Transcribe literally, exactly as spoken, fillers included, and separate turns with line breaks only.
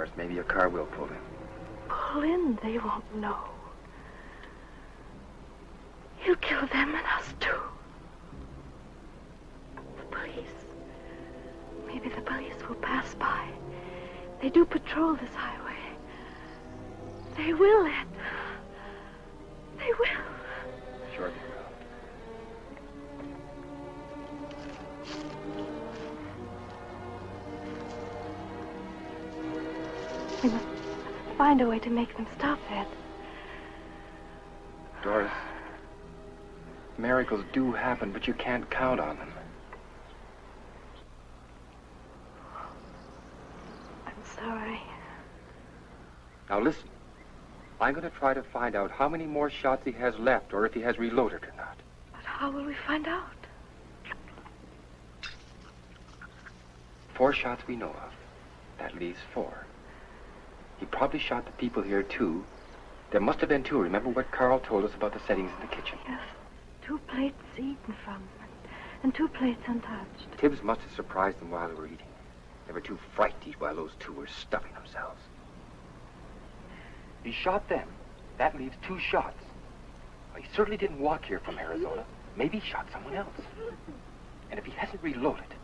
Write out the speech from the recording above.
Doris. Maybe a car will pull in.
Pull in? They won't know. He'll kill them and us, too. The police. Maybe the police will pass by. They do patrol this highway. They will, Ed. They will.
Sure they will.
We must find a way to make them stop, Ed.
Doris, miracles do happen, but you can't count on them.
I'm sorry.
Now listen. I'm going to try to find out how many more shots he has left, or if he has reloaded or not.
But how will we find out?
Four shots we know of. That leaves four. He probably shot the people here, too. There must have been two. Remember what Carl told us about the settings in the kitchen?
Yes. Two plates eaten from, and, and two plates untouched.
Tibbs must have surprised them while they were eating. They were too frightened to eat while those two were stuffing themselves. He shot them. That leaves two shots. Well, he certainly didn't walk here from Arizona. Maybe he shot someone else. And if he hasn't reloaded,